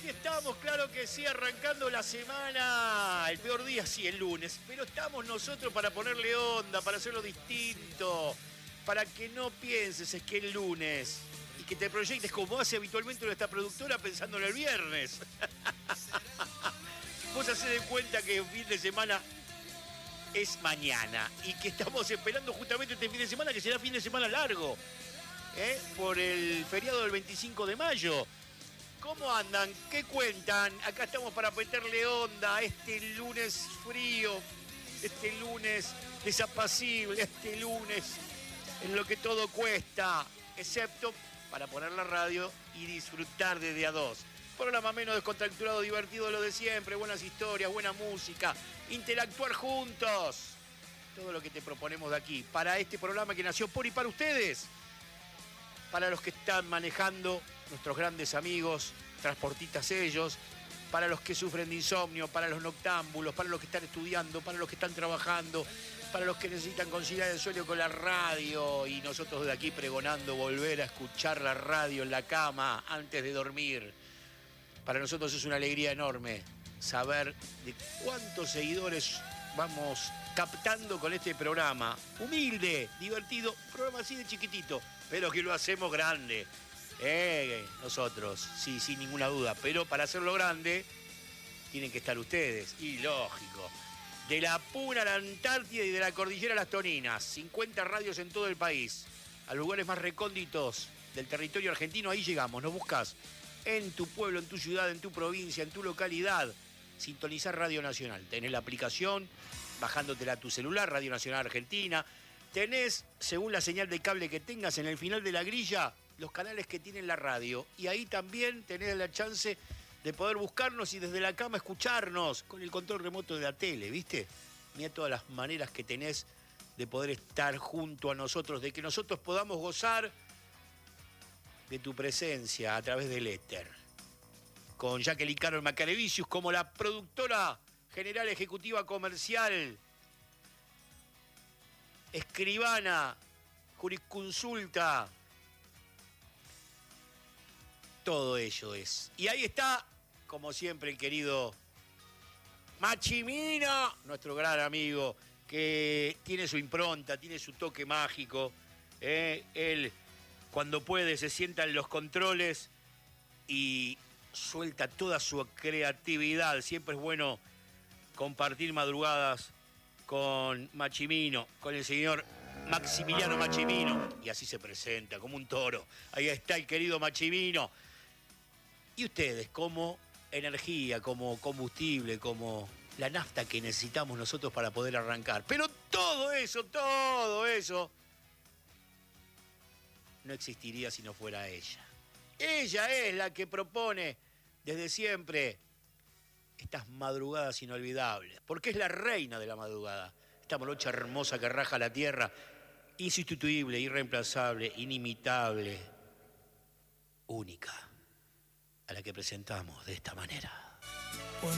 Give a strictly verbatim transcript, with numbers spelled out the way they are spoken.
estamos, claro que sí, arrancando la semana. El peor día sí, el lunes. Pero estamos nosotros para ponerle onda, para hacerlo distinto. Para que no pienses es que el lunes. Y que te proyectes como hace habitualmente nuestra productora pensando en el viernes. Vos hacés de cuenta que el fin de semana es mañana. Y que estamos esperando justamente este fin de semana, que será fin de semana largo. ¿eh? Por el feriado del veinticinco de mayo. ¿Cómo andan? ¿Qué cuentan? Acá estamos para meterle onda a este lunes frío, este lunes desapacible, este lunes en lo que todo cuesta, excepto para poner la radio y disfrutar de a dos. Programa menos descontracturado, divertido, lo de siempre, buenas historias, buena música, interactuar juntos. Todo lo que te proponemos de aquí, para este programa que nació por y para ustedes. Para los que están manejando, nuestros grandes amigos, transportistas ellos, para los que sufren de insomnio, para los noctámbulos, para los que están estudiando, para los que están trabajando, para los que necesitan conciliar el sueño con la radio y nosotros de aquí pregonando volver a escuchar la radio en la cama antes de dormir. Para nosotros es una alegría enorme saber de cuántos seguidores vamos captando con este programa. Humilde, divertido, programa así de chiquitito, pero que lo hacemos grande. Eh, nosotros, sí, sin ninguna duda. Pero para hacerlo grande, tienen que estar ustedes. Y lógico. De la Puna a la Antártida y de la Cordillera a las Toninas. cincuenta radios en todo el país. A los lugares más recónditos del territorio argentino, ahí llegamos. Nos buscas en tu pueblo, en tu ciudad, en tu provincia, en tu localidad. Sintonizar Radio Nacional. Tenés la aplicación, bajándotela a tu celular, Radio Nacional Argentina. Tenés, según la señal de cable que tengas en el final de la grilla, los canales que tienen la radio. Y ahí también tenés la chance de poder buscarnos y desde la cama escucharnos con el control remoto de la tele, ¿viste? Mirá todas las maneras que tenés de poder estar junto a nosotros, de que nosotros podamos gozar de tu presencia a través del éter. Con Jacqueline Carol Macarevicius como la productora general ejecutiva comercial, escribana, jurisconsulta, todo ello es. Y ahí está, como siempre, el querido Machimino, nuestro gran amigo, que tiene su impronta, tiene su toque mágico. ¿eh? Él, cuando puede, se sienta en los controles y suelta toda su creatividad. Siempre es bueno compartir madrugadas con Machimino, con el señor Maximiliano Machimino. Y así se presenta, como un toro. Ahí está el querido Machimino. Y ustedes, como energía, como combustible, como la nafta que necesitamos nosotros para poder arrancar. Pero todo eso, todo eso, no existiría si no fuera ella. Ella es la que propone desde siempre estas madrugadas inolvidables, porque es la reina de la madrugada. Esta morocha hermosa que raja la tierra, insustituible, irreemplazable, inimitable, única, a la que presentamos de esta manera.